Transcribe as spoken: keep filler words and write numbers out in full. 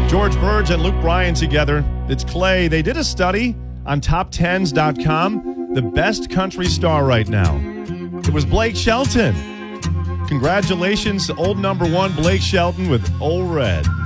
George Burge and Luke Bryan together. It's Clay. They did a study on top tens dot com. The best country star right now. It was Blake Shelton. Congratulations, old number one Blake Shelton with Ole Red.